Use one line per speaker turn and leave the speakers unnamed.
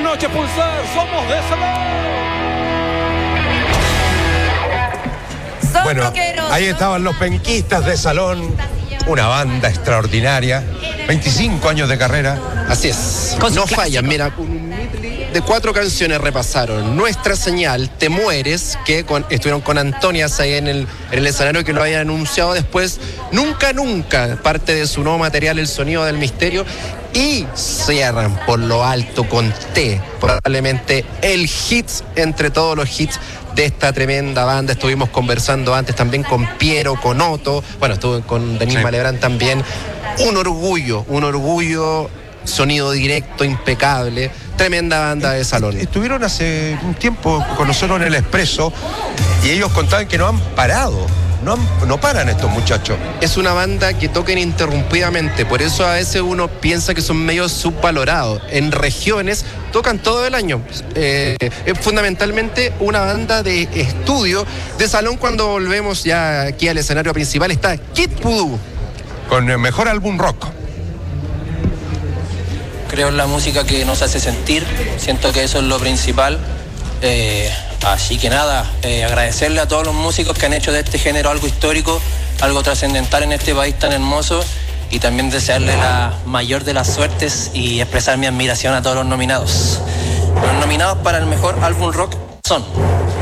noche, Pulsar, somos de Salón.
Bueno, ahí estaban los penquistas de Salón, una banda extraordinaria, 25 años de carrera.
Así es, no fallan, mira, un medley de 4 canciones repasaron. Nuestra Señal, Te Mueres, que estuvieron con Antonias ahí en el escenario, que lo habían anunciado después. Nunca, parte de su nuevo material, El Sonido del Misterio. Y cierran por lo alto con T, probablemente el hit entre todos los hits de esta tremenda banda. Estuvimos conversando antes también con Piero, con Otto, bueno, estuve con Denis Malebrán también. Un orgullo, sonido directo, impecable, tremenda banda de Salón.
Estuvieron hace un tiempo con nosotros en el Expreso y ellos contaban que no han parado. No paran estos muchachos.
Es una banda que toca ininterrumpidamente, por eso a veces uno piensa que son medio subvalorados. En regiones tocan todo el año. Es fundamentalmente una banda de estudio de Salón. Cuando volvemos ya aquí al escenario principal está Kid Voodoo,
con el mejor álbum rock.
Creo en la música que nos hace sentir, siento que eso es lo principal. Así que nada, agradecerle a todos los músicos que han hecho de este género algo histórico, algo trascendental en este país tan hermoso, y también desearle la mayor de las suertes y expresar mi admiración a todos los nominados. Los nominados para el mejor álbum rock son